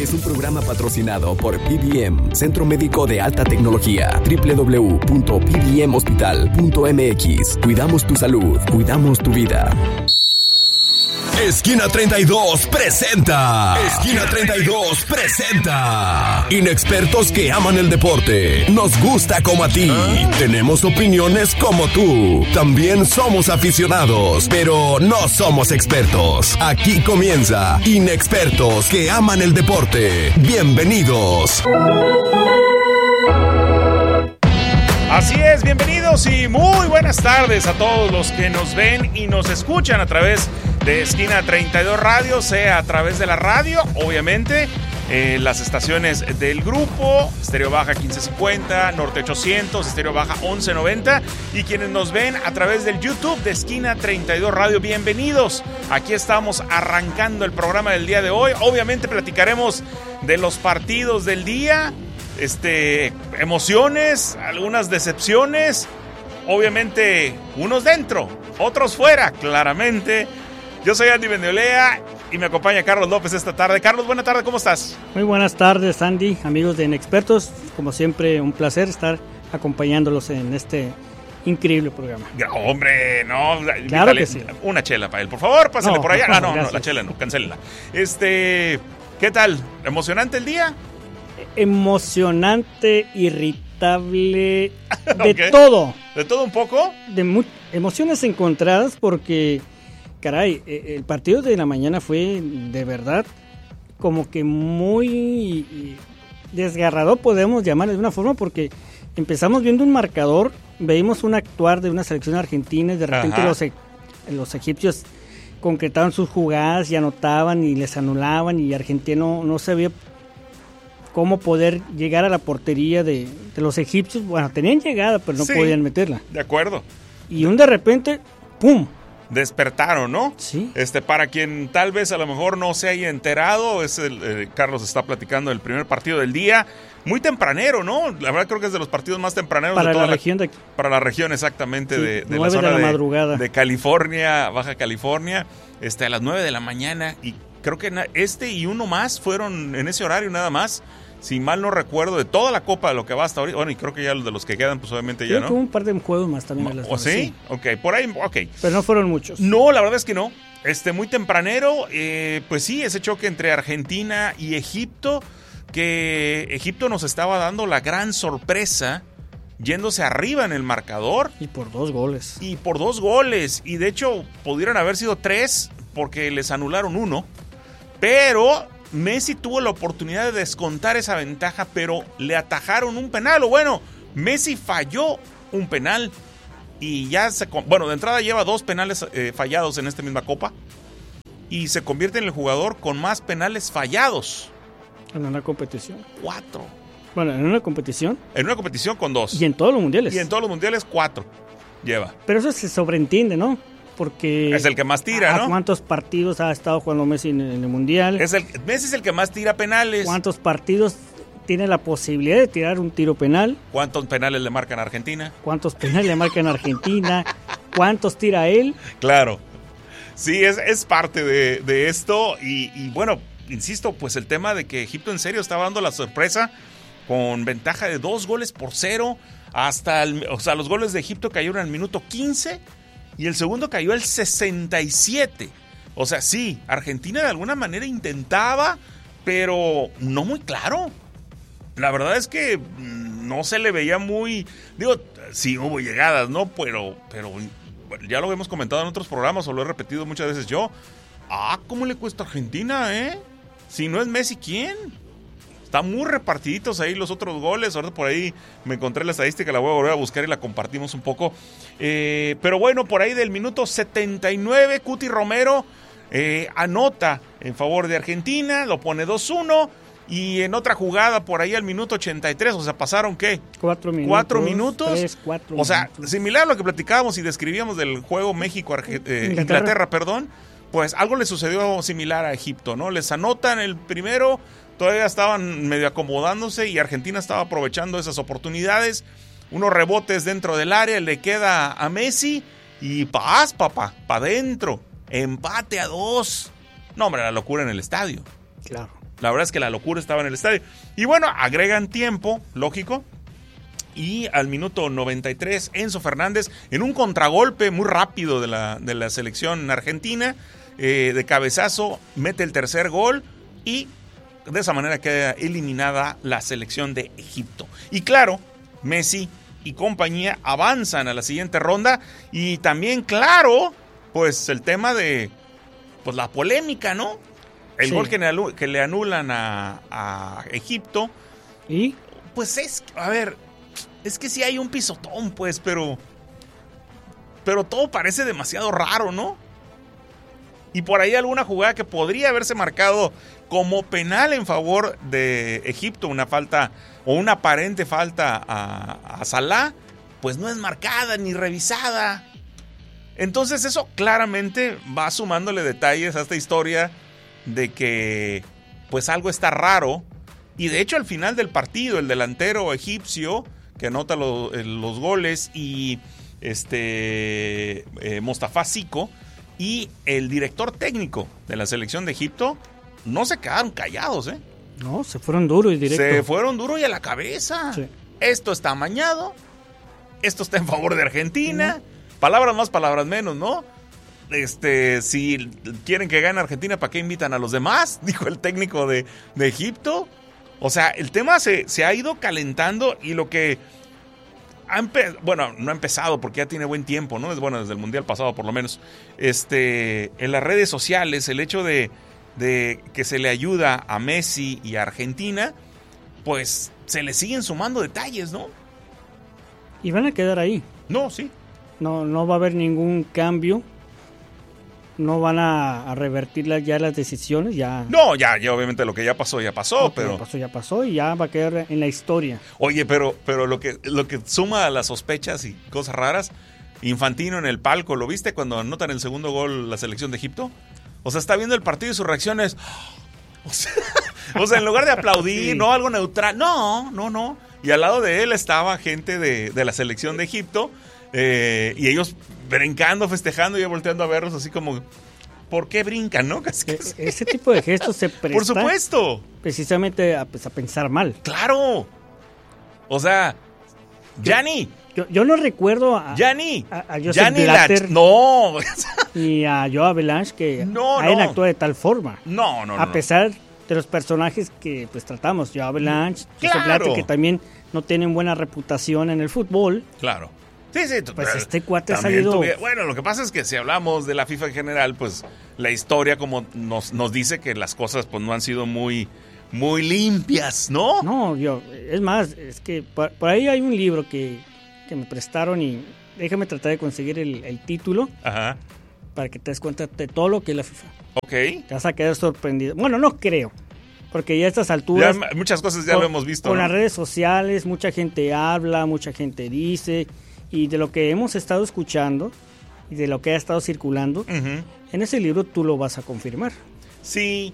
es un programa patrocinado por PBM, Centro Médico de Alta Tecnología, www.pbmhospital.mx. Cuidamos tu salud, cuidamos tu vida. Esquina 32 presenta. Esquina 32 presenta. Inexpertos que aman el deporte. Nos gusta como a ti. Tenemos opiniones como tú. También somos aficionados, pero no somos expertos. Aquí comienza Inexpertos que aman el deporte. Bienvenidos. Así es, bienvenidos y muy buenas tardes a todos los que nos ven y nos escuchan a través de Esquina 32 Radio, sea a través de la radio, obviamente, las estaciones del grupo, Estéreo Baja 1550, Norte 800, Estéreo Baja 1190, y quienes nos ven a través del YouTube de Esquina 32 Radio, bienvenidos. Aquí estamos arrancando el programa del día de hoy. Obviamente platicaremos de los partidos del día, emociones, algunas decepciones, obviamente unos dentro, otros fuera, claramente. Yo soy Andy Mendiolea y me acompaña Carlos López esta tarde. Carlos, buena tarde, ¿cómo estás? Muy buenas tardes, Andy, amigos de Inexpertos. Como siempre, un placer estar acompañándolos en este increíble programa. Hombre, no. Claro que sí. Una chela para él, por favor, pásale por allá. No, la chela no, cancélela. ¿Qué tal? ¿Emocionante el día? Emocionante, irritable, de Okay. todo. ¿De todo un poco? Emociones encontradas porque, caray, el partido de la mañana fue de verdad como que muy desgarrador, podemos llamarle de una forma, porque empezamos viendo un marcador, veíamos un actuar de una selección argentina y de repente los egipcios concretaban sus jugadas y anotaban y les anulaban, y Argentina no sabía cómo poder llegar a la portería de los egipcios. Bueno, tenían llegada, pero no podían meterla. De acuerdo. Y de repente, ¡pum! Despertaron, ¿no? Sí. Para quien tal vez a lo mejor no se haya enterado, Carlos está platicando del primer partido del día, muy tempranero, ¿no? La verdad creo que es de los partidos más tempraneros para de toda la región de aquí. Para la región, exactamente, sí, de 9 la zona de la madrugada. De California, Baja California, a las 9 de la mañana, y creo que y uno más fueron en ese horario nada más. Si mal no recuerdo, de toda la Copa de lo que va hasta ahorita. Bueno, y creo que ya los de los que quedan, pues obviamente ya, ¿no? Tuvo un par de juegos más también a las 9. ¿Sí? Ok, por ahí, ok. Pero no fueron muchos. No, la verdad es que no. Muy tempranero, pues sí, ese choque entre Argentina y Egipto, que Egipto nos estaba dando la gran sorpresa, yéndose arriba en el marcador. Y por 2 goles. Y de hecho, pudieron haber sido 3, porque les anularon 1. Pero Messi tuvo la oportunidad de descontar esa ventaja, pero le atajaron un penal. O bueno, Messi falló un penal y ya de entrada lleva 2 penales fallados en esta misma Copa y se convierte en el jugador con más penales fallados. En una competición. 4. Bueno, en una competición. En una competición con 2. Y en todos los mundiales. 4 lleva. Pero eso se sobreentiende, ¿no? Porque es el que más tira, ¿no? ¿Cuántos partidos ha estado jugando Messi en el Mundial? Messi es el que más tira penales. ¿Cuántos partidos tiene la posibilidad de tirar un tiro penal? ¿Cuántos penales le marcan a Argentina? ¿Cuántos penales le marcan a Argentina? ¿Cuántos tira él? Claro. Sí, es parte de esto. Y bueno, insisto, pues el tema de que Egipto en serio estaba dando la sorpresa con ventaja de 2-0. Los goles de Egipto cayeron al minuto 15. Y el segundo cayó al 67. O sea, sí, Argentina de alguna manera intentaba, pero no muy claro. La verdad es que no se le veía muy... sí hubo llegadas, ¿no? Pero ya lo hemos comentado en otros programas, o lo he repetido muchas veces yo. ¿Cómo le cuesta a Argentina, Si no es Messi, ¿quién? Están muy repartiditos ahí los otros goles. Ahorita por ahí me encontré la estadística, la voy a volver a buscar y la compartimos un poco. Pero bueno, por ahí del minuto 79, Cuti Romero anota en favor de Argentina, lo pone 2-1. Y en otra jugada por ahí al minuto 83, o sea, pasaron ¿qué? 4 minutos. 4 minutos. 3, 4 o sea, minutos. Similar a lo que platicábamos y describíamos del juego México-Inglaterra, pues algo le sucedió similar a Egipto, ¿no? Les anotan el primero, todavía estaban medio acomodándose y Argentina estaba aprovechando esas oportunidades. Unos rebotes dentro del área, le queda a Messi y paz, papá, para adentro. Empate a 2. No, hombre, la locura en el estadio. Claro. La verdad es que la locura estaba en el estadio. Y bueno, agregan tiempo, lógico. Y al minuto 93, Enzo Fernández, en un contragolpe muy rápido de la selección argentina, de cabezazo, mete el tercer gol y de esa manera queda eliminada la selección de Egipto. Y claro, Messi y compañía avanzan a la siguiente ronda. Y también, claro, pues el tema de pues la polémica, ¿no? El Sí. gol que le anulan a Egipto. ¿Y? Pues a ver, es que sí hay un pisotón, pues, pero todo parece demasiado raro, ¿no? Y por ahí alguna jugada que podría haberse marcado como penal en favor de Egipto, una falta o una aparente falta a Salah, pues no es marcada ni revisada. Entonces eso claramente va sumándole detalles a esta historia de que pues algo está raro. Y de hecho al final del partido el delantero egipcio que anota los goles y Mostafa Siko y el director técnico de la selección de Egipto no se quedaron callados, ¿eh? No, se fueron duros y directo. Se fueron duro y a la cabeza. Sí. Esto está amañado. Esto está en favor de Argentina. Palabras más, palabras menos, ¿no? Si quieren que gane Argentina, ¿para qué invitan a los demás? Dijo el técnico de Egipto. O sea, el tema se ha ido calentando y lo que bueno, no ha empezado porque ya tiene buen tiempo, ¿no? Bueno, desde el Mundial pasado por lo menos. En las redes sociales, el hecho de que se le ayuda a Messi y a Argentina, pues se le siguen sumando detalles, ¿no? Y van a quedar ahí. No, sí. No va a haber ningún cambio. No van a revertir ya las decisiones. No, ya obviamente lo que ya pasó, pero... Ya pasó y ya va a quedar en la historia. Oye, pero lo que suma a las sospechas y cosas raras, Infantino en el palco, ¿lo viste cuando anotan el segundo gol la selección de Egipto? O sea, está viendo el partido y su reacción es... O sea, en lugar de aplaudir, Sí. ¿no? Algo neutral. No. Y al lado de él estaba gente de la selección de Egipto y ellos brincando, festejando y volteando a verlos así como... ¿Por qué brincan, no? Ese tipo de gestos se presta Por supuesto. precisamente a pensar mal. Claro. O sea, Gianni. Yo no recuerdo a Joseph Gianni Blatter no. ni a Joao Avalanche que hayan actuado de tal forma. No. A pesar de los personajes que pues tratamos, Joao Avalanche, Claro. Joseph Blatter, que también no tienen buena reputación en el fútbol. Claro. Sí. Pues este cuate ha también salido... Bueno, lo que pasa es que si hablamos de la FIFA en general, pues la historia como nos dice que las cosas pues no han sido muy limpias, ¿no? No, es más, es que por ahí hay un libro que me prestaron y déjame tratar de conseguir el título. Ajá. Para que te des cuenta de todo lo que es la FIFA. Ok. Te vas a quedar sorprendido. Bueno, no creo, porque ya a estas alturas... Ya, muchas cosas ya lo hemos visto, Con ¿no? las redes sociales, mucha gente habla, mucha gente dice, y de lo que hemos estado escuchando y de lo que ha estado circulando, Ujú. en ese libro tú lo vas a confirmar. Sí,